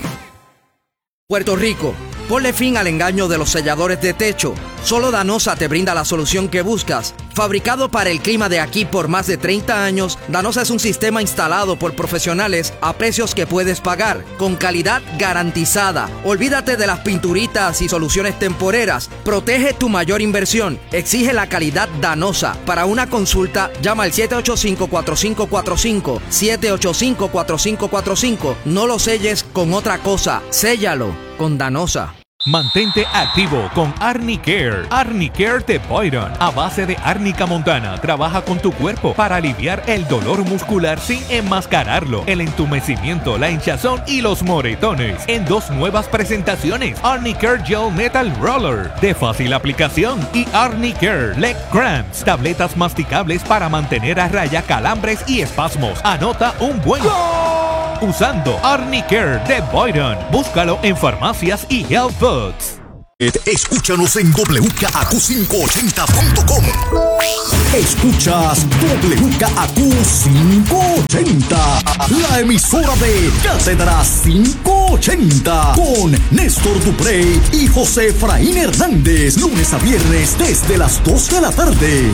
Puerto Rico, ponle fin al engaño de los selladores de techo. Solo Danosa te brinda la solución que buscas. Fabricado para el clima de aquí por más de treinta años, Danosa es un sistema instalado por profesionales a precios que puedes pagar, con calidad garantizada. Olvídate de las pinturitas y soluciones temporeras. Protege tu mayor inversión. Exige la calidad Danosa. Para una consulta, llama al siete ocho cinco, cuatro cinco cuatro cinco, siete ocho cinco, cuatro cinco cuatro cinco. No lo selles con otra cosa. Séllalo con Danosa. Mantente activo con Arnicare. Arnicare de Boyron, a base de árnica montana, trabaja con tu cuerpo para aliviar el dolor muscular sin enmascararlo, el entumecimiento, la hinchazón y los moretones. En dos nuevas presentaciones: Arnicare Gel Metal Roller, de fácil aplicación, y Arnicare Leg Cramps, tabletas masticables para mantener a raya calambres y espasmos. Anota un buen ¡Gol! Usando Arnicare de Boyron. Búscalo en farmacias y health foods. Escúchanos en W K A Q quinientos ochenta punto com. Escuchas W K A Q quinientos ochenta, la emisora de Cátedra quinientos ochenta, con Néstor Dupré y José Efraín Hernández, lunes a viernes desde las dos de la tarde.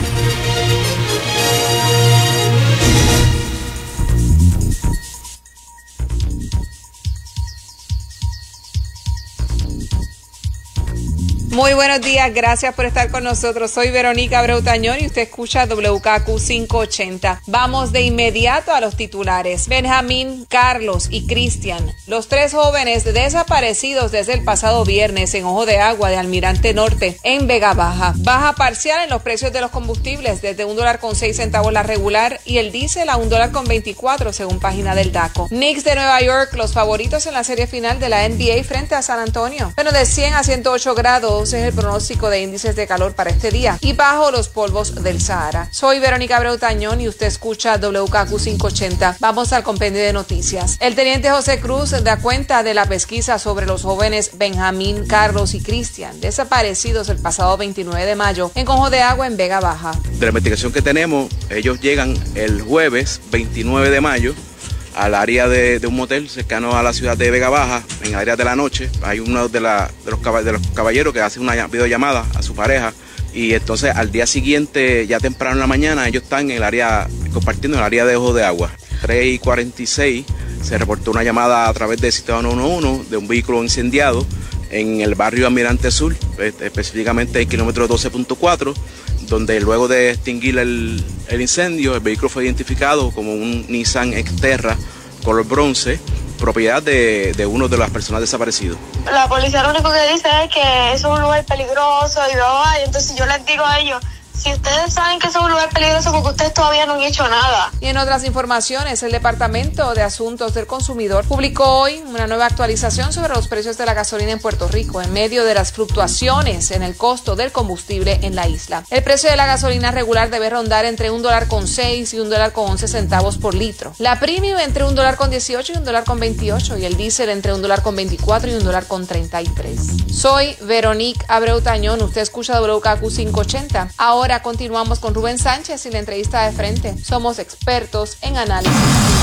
Muy buenos días, gracias por estar con nosotros. Soy Verónica Abreu Tañón y usted escucha W K A Q quinientos ochenta. Vamos de inmediato a los titulares. Benjamín, Carlos y Cristian, los tres jóvenes desaparecidos desde el pasado viernes en Ojo de Agua de Almirante Norte, en Vega Baja. Baja parcial en los precios de los combustibles, desde un dólar con seis centavos la regular y el diésel a un dólar con veinticuatro, según página del DACO. Knicks de Nueva York, los favoritos en la serie final de la N B A frente a San Antonio. Bueno, de cien a ciento ocho grados es el pronóstico de índices de calor para este día y bajo los polvos del Sahara. Soy Verónica Abreu Tañón y usted escucha W K A Q quinientos ochenta. Vamos al compendio de noticias. El teniente José Cruz da cuenta de la pesquisa sobre los jóvenes Benjamín, Carlos y Cristian, desaparecidos el pasado veintinueve de mayo en Ojo de Agua en Vega Baja. De la investigación que tenemos, ellos llegan el jueves veintinueve de mayo al área de, de un motel cercano a la ciudad de Vega Baja, en áreas de la noche. Hay uno de, la, de, los caball- de los caballeros que hace una videollamada a su pareja y entonces al día siguiente, ya temprano en la mañana, ellos están en el área, compartiendo en el área de Ojo de Agua. tres y cuarenta y seis se reportó una llamada a través del sistema nueve uno uno de un vehículo incendiado en el barrio Almirante Sur, específicamente en el kilómetro doce punto cuatro, donde luego de extinguir el, el incendio, el vehículo fue identificado como un Nissan Xterra color bronce, propiedad de, de uno de las personas desaparecidas. La policía lo único que dice es que es un lugar peligroso y bla, y entonces yo les digo a ellos, si ustedes saben que es un lugar peligroso, porque ustedes todavía no han hecho nada. Y en otras informaciones, el Departamento de Asuntos del Consumidor publicó hoy una nueva actualización sobre los precios de la gasolina en Puerto Rico en medio de las fluctuaciones en el costo del combustible en la isla. El precio de la gasolina regular debe rondar entre un dólar con seis y un dólar con once centavos por litro. La premium entre un dólar con dieciocho y un dólar con veintiocho y el diésel entre un dólar con veinticuatro y un dólar con treinta y tres. Soy Verónica Abreu Tañón, usted escucha W K A Q quinientos ochenta. Ahora continuamos con Rubén Sánchez y la entrevista de frente. Somos expertos en análisis.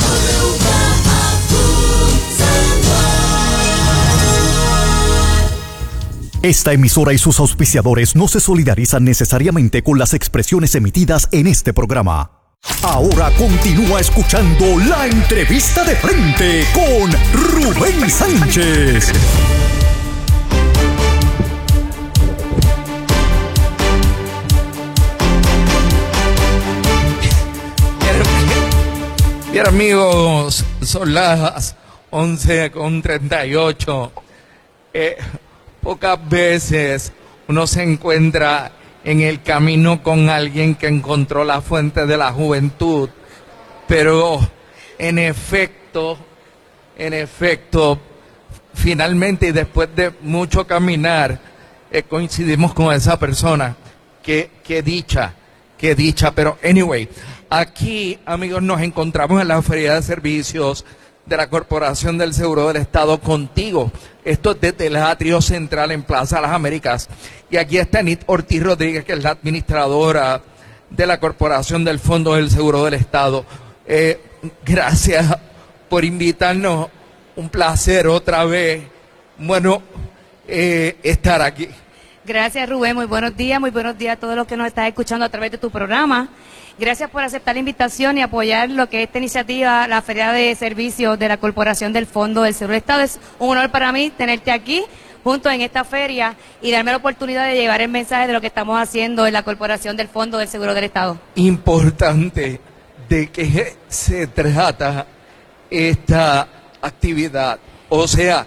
Esta emisora y sus auspiciadores no se solidarizan necesariamente con las expresiones emitidas en este programa. Ahora continúa escuchando la entrevista de frente con Rubén Sánchez. Bien, amigos, son las once con treinta y ocho. Eh, pocas veces uno se encuentra en el camino con alguien que encontró la fuente de la juventud, pero en efecto, en efecto, finalmente y después de mucho caminar, eh, coincidimos con esa persona. Qué, qué dicha, qué dicha, pero anyway. Aquí, amigos, nos encontramos en la Feria de Servicios de la Corporación del Seguro del Estado contigo. Esto es desde el atrio central en Plaza Las Américas. Y aquí está Enid Ortiz Rodríguez, que es la administradora de la Corporación del Fondo del Seguro del Estado. Eh, gracias por invitarnos. Un placer otra vez, bueno, eh, estar aquí. Gracias, Rubén. Muy buenos días. Muy buenos días a todos los que nos están escuchando a través de tu programa. Gracias por aceptar la invitación y apoyar lo que es esta iniciativa, la Feria de Servicios de la Corporación del Fondo del Seguro del Estado. Es un honor para mí tenerte aquí junto en esta feria y darme la oportunidad de llevar el mensaje de lo que estamos haciendo en la Corporación del Fondo del Seguro del Estado. Importante, ¿de qué se trata esta actividad? O sea,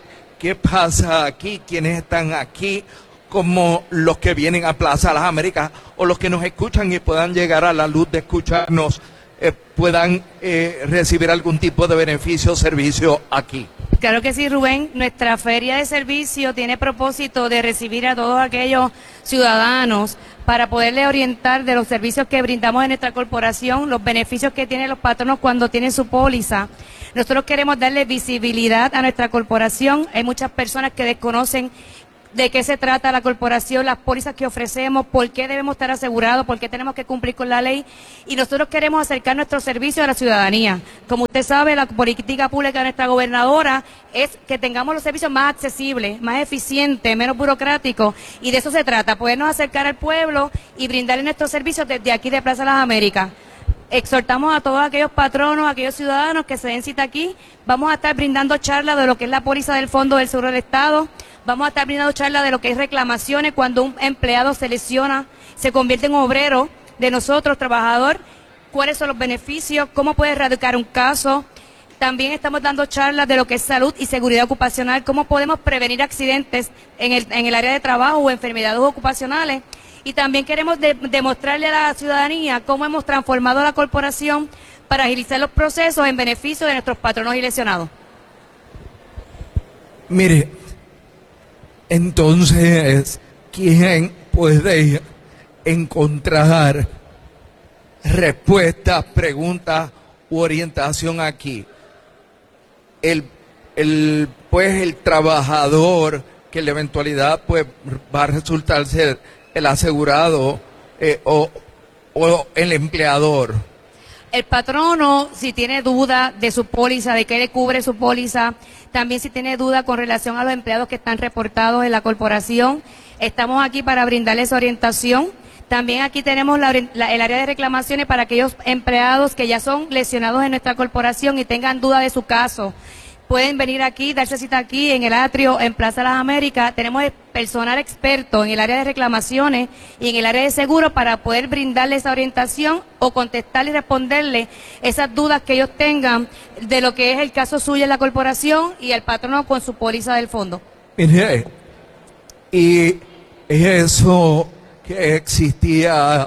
qué pasa aquí, quiénes están aquí, como los que vienen a Plaza Las Américas o los que nos escuchan y puedan llegar a la luz de escucharnos, eh, puedan eh, recibir algún tipo de beneficio o servicio aquí. Claro que sí, Rubén. Nuestra feria de servicio tiene propósito de recibir a todos aquellos ciudadanos para poderles orientar de los servicios que brindamos en nuestra corporación, los beneficios que tienen los patronos cuando tienen su póliza. Nosotros queremos darle visibilidad a nuestra corporación. Hay muchas personas que desconocen de qué se trata la corporación, las pólizas que ofrecemos, por qué debemos estar asegurados, por qué tenemos que cumplir con la ley, y nosotros queremos acercar nuestros servicios a la ciudadanía. Como usted sabe, la política pública de nuestra gobernadora es que tengamos los servicios más accesibles, más eficientes, menos burocráticos, y de eso se trata, podernos acercar al pueblo y brindarle nuestros servicios desde aquí de Plaza Las Américas. Exhortamos a todos aquellos patronos, a aquellos ciudadanos que se den cita aquí. Vamos a estar brindando charlas de lo que es la póliza del Fondo del Seguro del Estado. Vamos a estar brindando charlas de lo que es reclamaciones cuando un empleado se lesiona, se convierte en obrero de nosotros, trabajador, cuáles son los beneficios, cómo puede erradicar un caso. También estamos dando charlas de lo que es salud y seguridad ocupacional, cómo podemos prevenir accidentes en el, en el área de trabajo o enfermedades ocupacionales. Y también queremos de, demostrarle a la ciudadanía cómo hemos transformado la corporación para agilizar los procesos en beneficio de nuestros patronos y lesionados. Mire, entonces, ¿quién puede encontrar respuestas, preguntas u orientación aquí? El, el, pues el trabajador que en la eventualidad pues va a resultar ser el asegurado eh, o, o el empleador. El patrono, si tiene duda de su póliza, de qué le cubre su póliza, también si tiene duda con relación a los empleados que están reportados en la corporación, estamos aquí para brindarles orientación. También aquí tenemos la, la, el área de reclamaciones para aquellos empleados que ya son lesionados en nuestra corporación y tengan duda de su caso. Pueden venir aquí, darse cita aquí en el atrio, en Plaza Las Américas. Tenemos personal experto en el área de reclamaciones y en el área de seguro para poder brindarles esa orientación o contestarle y responderle esas dudas que ellos tengan de lo que es el caso suyo en la corporación y el patrono con su póliza del fondo. Mire, y eso que existía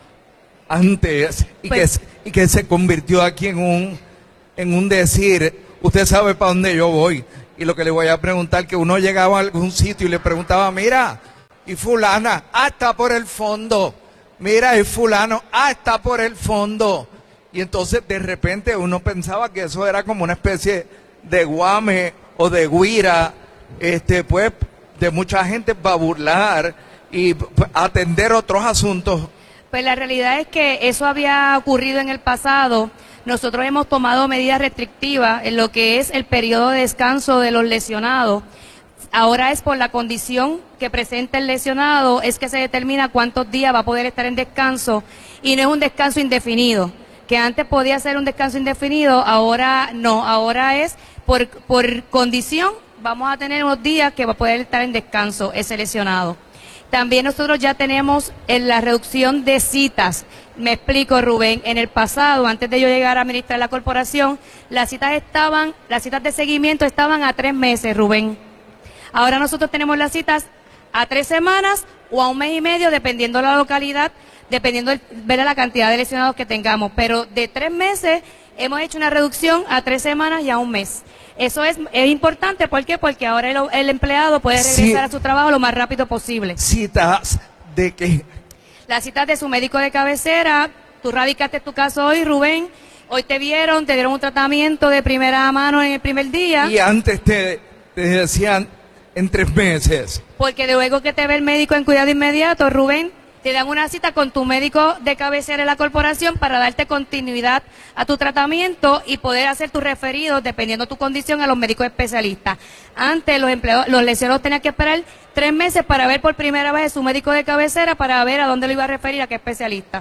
antes y, pues, que, y que se convirtió aquí en un, en un decir... Usted sabe para dónde yo voy. Y lo que le voy a preguntar, que uno llegaba a algún sitio y le preguntaba, mira, y fulana, ah, está por el fondo. Mira, y fulano, ah, está por el fondo. Y entonces de repente uno pensaba que eso era como una especie de guame o de guira, este, pues, de mucha gente para burlar y pues, atender otros asuntos. Pues la realidad es que eso había ocurrido en el pasado. Nosotros hemos tomado medidas restrictivas en lo que es el periodo de descanso de los lesionados. Ahora es por la condición que presenta el lesionado, es que se determina cuántos días va a poder estar en descanso y no es un descanso indefinido, que antes podía ser un descanso indefinido, ahora no, ahora es por, por condición, vamos a tener unos días que va a poder estar en descanso ese lesionado. También nosotros ya tenemos en la reducción de citas. Me explico, Rubén. En el pasado, antes de yo llegar a administrar la corporación, las citas estaban, las citas de seguimiento estaban a tres meses, Rubén. Ahora nosotros tenemos las citas a tres semanas o a un mes y medio, dependiendo de la localidad, dependiendo de ver la cantidad de lesionados que tengamos. Pero de tres meses hemos hecho una reducción a tres semanas y a un mes. Eso es, es importante, ¿por qué? Porque ahora el, el empleado puede regresar sí. a su trabajo lo más rápido posible. ¿Citas de qué? Las citas de su médico de cabecera. Tú radicaste tu caso hoy, Rubén. Hoy te vieron, te dieron un tratamiento de primera mano en el primer día. Y antes te, te decían en tres meses. Porque luego que te ve el médico en cuidado inmediato, Rubén, te dan una cita con tu médico de cabecera en la corporación para darte continuidad a tu tratamiento y poder hacer tus referidos, dependiendo de tu condición, a los médicos especialistas. Antes los empleados, los lesionados tenían que esperar tres meses para ver por primera vez a su médico de cabecera para ver a dónde lo iba a referir, a qué especialista.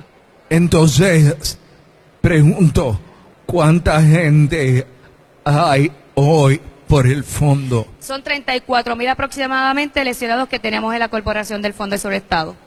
Entonces, pregunto, ¿cuánta gente hay hoy por el fondo? Son treinta y cuatro mil aproximadamente lesionados que tenemos en la corporación del Fondo de Seguro del Estado.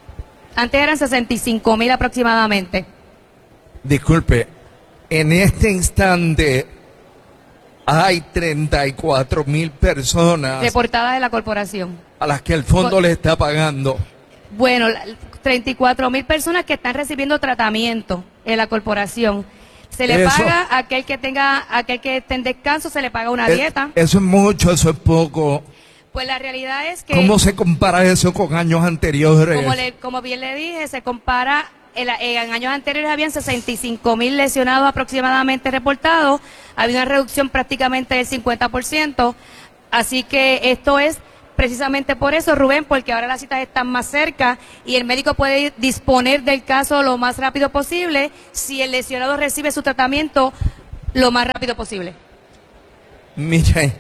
Antes eran sesenta y cinco mil aproximadamente. Disculpe, en este instante hay treinta y cuatro mil personas reportadas de la corporación a las que el fondo Con, le está pagando. Bueno, treinta y cuatro mil personas que están recibiendo tratamiento en la corporación. Se le Eso, paga a aquel que tenga, a aquel que esté en descanso, se le paga una es, dieta. Eso es mucho, eso es poco. Pues la realidad es que... ¿Cómo se compara eso con años anteriores? Como, le, como bien le dije, se compara, en, en años anteriores habían sesenta y cinco mil lesionados aproximadamente reportados, había una reducción prácticamente del cincuenta por ciento, así que esto es precisamente por eso, Rubén, porque ahora las citas están más cerca y el médico puede disponer del caso lo más rápido posible si el lesionado recibe su tratamiento lo más rápido posible. Mire,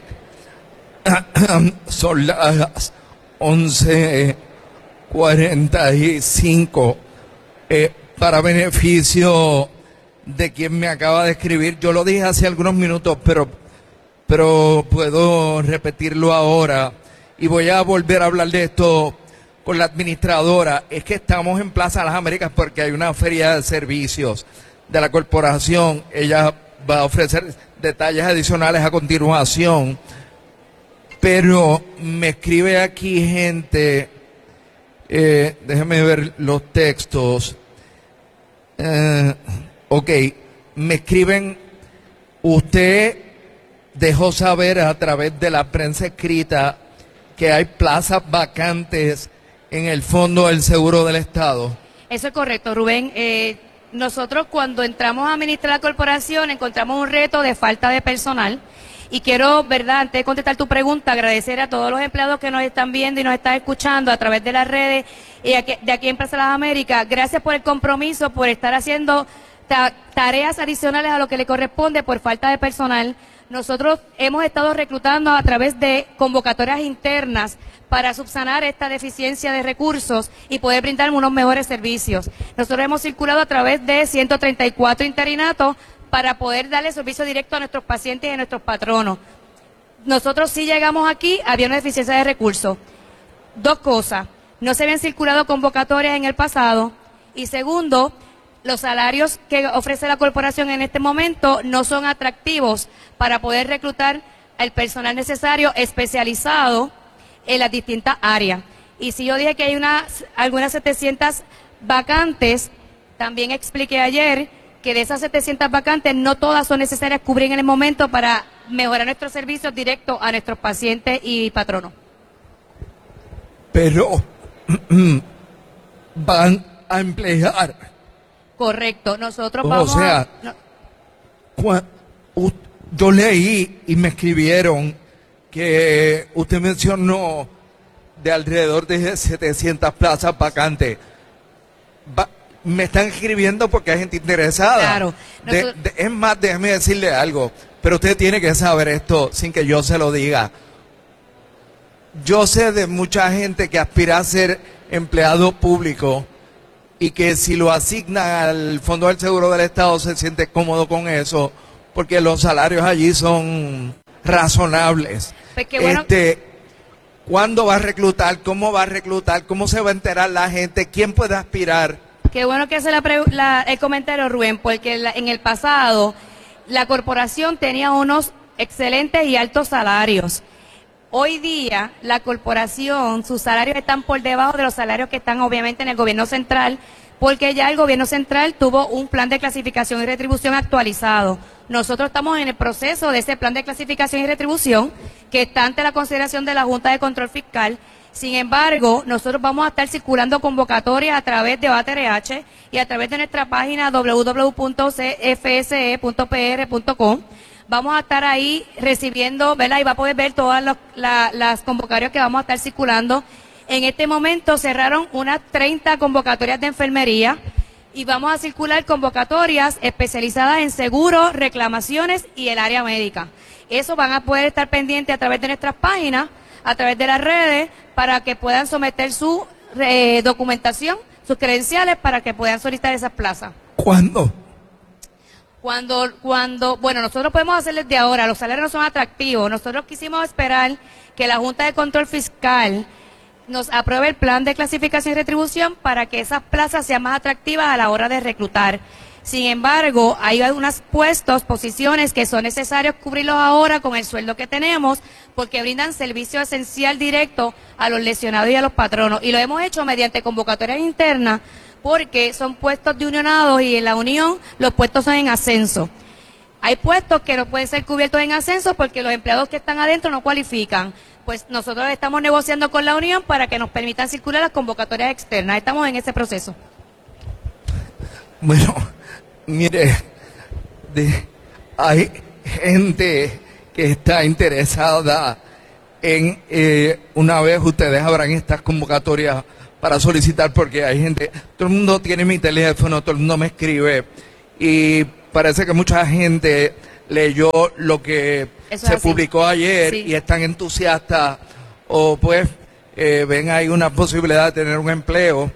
son las once cuarenta y cinco. Eh, para beneficio de quien me acaba de escribir, yo lo dije hace algunos minutos, pero, pero puedo repetirlo ahora. Y voy a volver a hablar de esto con la administradora. Es que estamos en Plaza Las Américas porque hay una feria de servicios de la corporación. Ella va a ofrecer detalles adicionales a continuación. Pero me escribe aquí gente, eh, déjeme ver los textos. Eh, ok, me escriben, usted dejó saber a través de la prensa escrita que hay plazas vacantes en el Fondo del Seguro del Estado. Eso es correcto, Rubén. Eh, nosotros cuando entramos a administrar la corporación encontramos un reto de falta de personal y quiero, verdad, antes de contestar tu pregunta, agradecer a todos los empleados que nos están viendo y nos están escuchando a través de las redes y aquí, de aquí en Plaza Las Américas. Gracias por el compromiso, por estar haciendo ta tareas adicionales a lo que le corresponde por falta de personal. Nosotros hemos estado reclutando a través de convocatorias internas para subsanar esta deficiencia de recursos y poder brindar unos mejores servicios. Nosotros hemos circulado a través de ciento treinta y cuatro interinatos para poder darle servicio directo a nuestros pacientes y a nuestros patronos. Nosotros sí llegamos aquí, había una deficiencia de recursos. Dos cosas, no se habían circulado convocatorias en el pasado y segundo, los salarios que ofrece la corporación en este momento no son atractivos para poder reclutar el personal necesario especializado en las distintas áreas. Y si yo dije que hay unas, algunas setecientas vacantes, también expliqué ayer que de esas setecientas vacantes no todas son necesarias cubrir en el momento para mejorar nuestros servicios directos a nuestros pacientes y patronos. Pero van a emplear. Correcto, nosotros o vamos sea, a... No. Yo leí y me escribieron que usted mencionó de alrededor de setecientas plazas vacantes. Va, me están escribiendo porque hay gente interesada. Claro. De, de, es más, déjeme decirle algo, pero usted tiene que saber esto sin que yo se lo diga. Yo sé de mucha gente que aspira a ser empleado público y que si lo asignan al Fondo del Seguro del Estado se siente cómodo con eso, porque los salarios allí son razonables. Pues qué bueno. Este, ¿cuándo va a reclutar? ¿Cómo va a reclutar? ¿Cómo se va a enterar la gente? ¿Quién puede aspirar? Qué bueno que hace la la, el comentario, Rubén, porque la, en el pasado la corporación tenía unos excelentes y altos salarios. Hoy día la corporación, sus salarios están por debajo de los salarios que están obviamente en el gobierno central, porque ya el gobierno central tuvo un plan de clasificación y retribución actualizado. Nosotros estamos en el proceso de ese plan de clasificación y retribución que está ante la consideración de la Junta de Control Fiscal. Sin embargo, nosotros vamos a estar circulando convocatorias a través de Bate R H y a través de nuestra página doble u doble u doble u punto c f s e punto p r punto com. Vamos a estar ahí recibiendo, ¿verdad? Y va a poder ver todas los, la, las convocatorias que vamos a estar circulando. En este momento cerraron unas treinta convocatorias de enfermería y vamos a circular convocatorias especializadas en seguros, reclamaciones y el área médica. Eso van a poder estar pendientes a través de nuestras páginas, a través de las redes, para que puedan someter su eh, documentación, sus credenciales, para que puedan solicitar esas plazas. ¿Cuándo? Cuando, cuando, bueno, nosotros podemos hacerles de ahora, los salarios no son atractivos. Nosotros quisimos esperar que la Junta de Control Fiscal nos apruebe el plan de clasificación y retribución para que esas plazas sean más atractivas a la hora de reclutar. Sin embargo, hay algunos puestos, posiciones que son necesarios cubrirlos ahora con el sueldo que tenemos, porque brindan servicio esencial directo a los lesionados y a los patronos. Y lo hemos hecho mediante convocatorias internas, porque son puestos de unionados y en la unión los puestos son en ascenso. Hay puestos que no pueden ser cubiertos en ascenso porque los empleados que están adentro no cualifican. Pues nosotros estamos negociando con la unión para que nos permitan circular las convocatorias externas. Estamos en ese proceso. Bueno, mire, de, hay gente que está interesada en, eh, una vez ustedes abran estas convocatorias para solicitar, porque hay gente, todo el mundo tiene mi teléfono, todo el mundo me escribe, y parece que mucha gente leyó lo que Eso se publicó ayer sí. y están entusiastas, o pues eh, ven ahí una posibilidad de tener un empleo,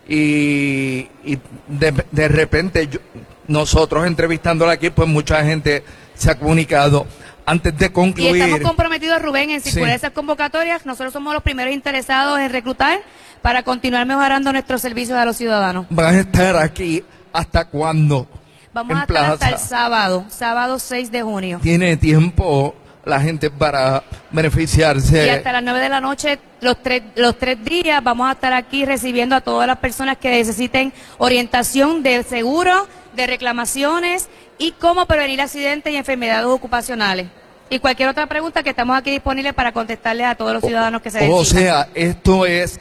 y, y de, de repente yo, nosotros entrevistándola aquí, pues mucha gente se ha comunicado. Antes de concluir... Y estamos comprometidos, Rubén, en circular sí. esas convocatorias. Nosotros somos los primeros interesados en reclutar para continuar mejorando nuestros servicios a los ciudadanos. ¿Van a estar aquí hasta cuándo? Vamos a estar plaza? hasta el sábado, sábado seis de junio. ¿Tiene tiempo la gente para beneficiarse? Y hasta las nueve de la noche, los tres, los tres días, vamos a estar aquí recibiendo a todas las personas que necesiten orientación de seguro, de reclamaciones y cómo prevenir accidentes y enfermedades ocupacionales. Y cualquier otra pregunta que estamos aquí disponibles para contestarles a todos los ciudadanos que se necesitan. O sea, esto es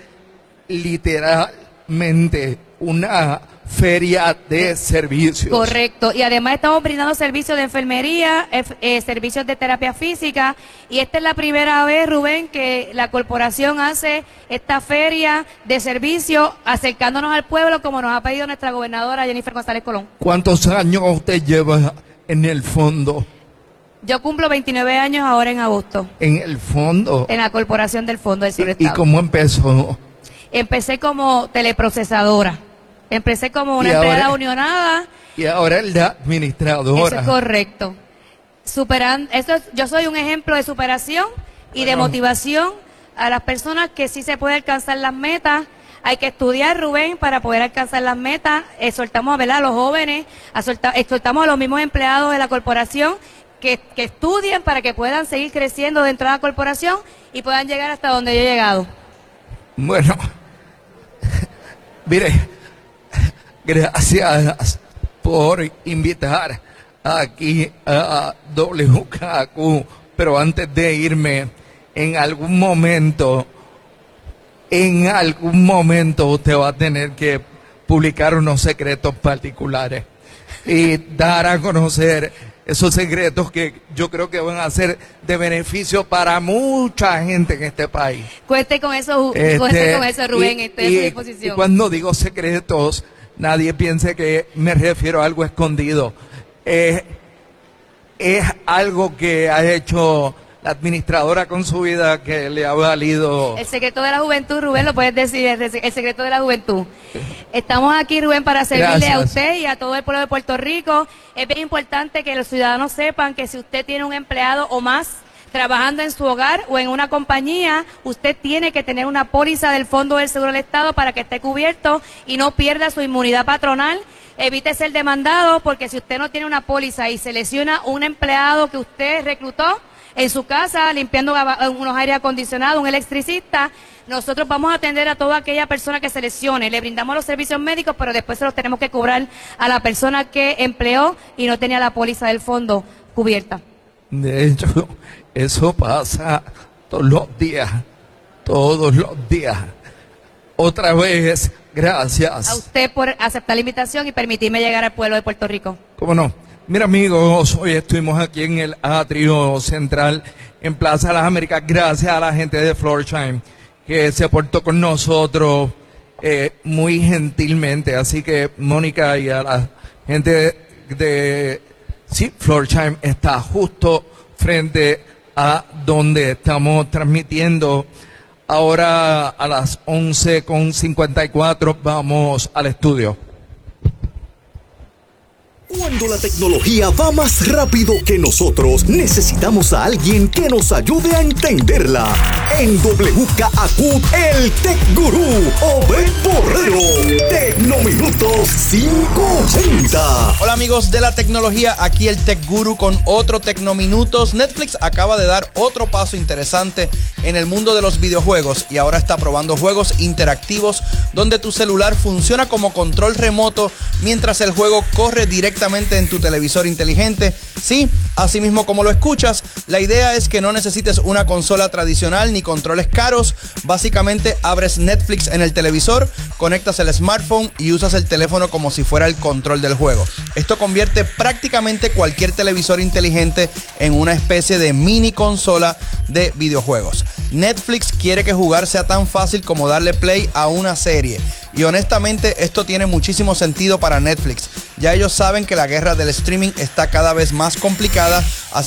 literalmente una feria de servicios. Correcto, y además estamos brindando servicios de enfermería, eh, servicios de terapia física, y esta es la primera vez, Rubén, que la corporación hace esta feria de servicios acercándonos al pueblo como nos ha pedido nuestra gobernadora Jennifer González Colón. ¿Cuántos años usted lleva en el fondo? Yo cumplo veintinueve años ahora en agosto. ¿En el fondo? En la corporación del Fondo del Seguro ¿Y, ¿Y cómo empezó? Empecé como teleprocesadora. Empecé como una empleada ahora, unionada. Y ahora es la administradora. Eso es correcto. Superando, eso es, yo soy un ejemplo de superación y bueno. de motivación a las personas que sí se puede alcanzar las metas. Hay que estudiar, Rubén, para poder alcanzar las metas. Exhortamos a, ¿verdad?, a los jóvenes, exhortamos a los mismos empleados de la corporación que, que estudien para que puedan seguir creciendo dentro de la corporación y puedan llegar hasta donde yo he llegado. Bueno, mire, gracias por invitar aquí a W K Q, pero antes de irme, en algún momento, en algún momento usted va a tener que publicar unos secretos particulares y dar a conocer esos secretos que yo creo que van a ser de beneficio para mucha gente en este país. Cuente con eso, este, cuente con eso, Rubén, estoy a su disposición. Y cuando digo secretos, nadie piense que me refiero a algo escondido. Eh, es algo que ha hecho la administradora con su vida, que le ha valido. El secreto de la juventud, Rubén, lo puedes decir, el secreto de la juventud. Estamos aquí, Rubén, para servirle Gracias. a usted y a todo el pueblo de Puerto Rico. Es bien importante que los ciudadanos sepan que si usted tiene un empleado o más trabajando en su hogar o en una compañía, usted tiene que tener una póliza del Fondo del Seguro del Estado para que esté cubierto y no pierda su inmunidad patronal. Evite ser demandado, porque si usted no tiene una póliza y se lesiona un empleado que usted reclutó en su casa, limpiando unos aire acondicionados, un electricista, nosotros vamos a atender a toda aquella persona que se lesione. Le brindamos los servicios médicos, pero después se los tenemos que cobrar a la persona que empleó y no tenía la póliza del fondo cubierta. De hecho, eso pasa todos los días, todos los días. Otra vez, gracias. A usted por aceptar la invitación y permitirme llegar al pueblo de Puerto Rico. ¿Cómo no? Mira, amigos, hoy estuvimos aquí en el atrio central en Plaza de las Américas, gracias a la gente de Florsheim que se portó con nosotros eh, muy gentilmente. Así que, Mónica, y a la gente de, de sí, Florsheim está justo frente a donde estamos transmitiendo. Ahora a las once con cincuenta y cuatro vamos al estudio. Cuando la tecnología va más rápido que nosotros, necesitamos a alguien que nos ayude a entenderla. En W K A Q, el Tech Gurú, Obed Borrero. Tecnominutos quinientos ochenta. Hola amigos de la tecnología, aquí el Tech Guru con otro Tecnominutos. Netflix acaba de dar otro paso interesante en el mundo de los videojuegos y ahora está probando juegos interactivos donde tu celular funciona como control remoto mientras el juego corre directamente en tu televisor inteligente. Sí, así mismo como lo escuchas, la idea es que no necesites una consola tradicional ni controles caros. Básicamente abres Netflix en el televisor, conectas el smartphone y usas el teléfono como si fuera el control del juego. Esto convierte prácticamente cualquier televisor inteligente en una especie de mini consola de videojuegos. Netflix quiere que jugar sea tan fácil como darle play a una serie. Y honestamente esto tiene muchísimo sentido para Netflix. Ya ellos saben que la guerra del streaming está cada vez más complicada, así